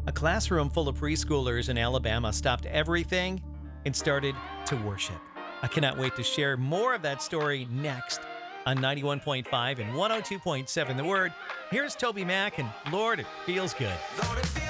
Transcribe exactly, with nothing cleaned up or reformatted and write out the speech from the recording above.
A classroom full of preschoolers in Alabama stopped everything and started to worship. I cannot wait to share more of that story next on ninety-one point five and one oh two point seven The Word. Here's Toby Mac and Lord, It Feels Good. Lord, it feels